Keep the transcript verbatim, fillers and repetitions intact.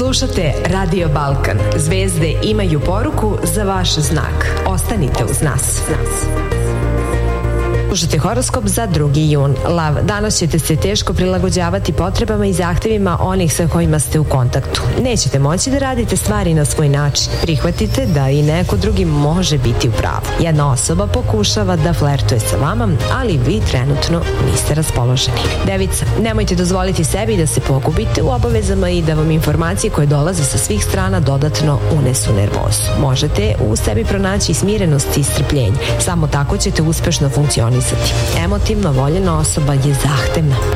Slušate Radio Balkan. Zvezde imaju poruku za vaš znak. Ostanite uz nas. Slušate horoskop za drugi jun. Lav, danas ćete se teško prilagođavati potrebama i zahtevima onih sa kojima ste u kontaktu. Nećete moći da radite stvari na svoj način. Prihvatite da i neko drugi može biti u pravu. Jedna osoba pokušava da flertuje sa vama, ali vi trenutno niste raspoloženi. Devica, nemojte dozvoliti sebi da se pogubite u obavezama i da vam informacije koje dolaze sa svih strana dodatno unesu nervozu. Možete u sebi pronaći smirenost i strpljenje. Samo tako ćete uspešno funkcionisati. Emotivno voljena osoba je zahtevna.